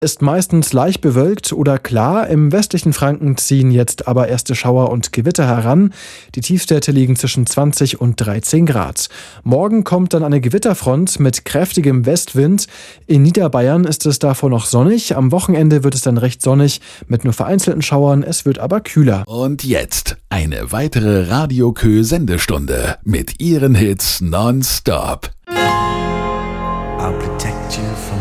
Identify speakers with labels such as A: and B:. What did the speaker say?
A: Ist meistens leicht bewölkt oder klar. Im westlichen Franken ziehen jetzt aber erste Schauer und Gewitter heran. Die Tiefstwerte liegen zwischen 20 und 13 Grad. Morgen kommt dann eine Gewitterfront mit kräftigem Westwind. In Niederbayern ist es davor noch sonnig. Am Wochenende wird es dann recht sonnig mit nur vereinzelten Schauern. Es wird aber kühler.
B: Und jetzt eine weitere Radio Kö-Sendestunde mit ihren Hits nonstop.
C: I'll protect you from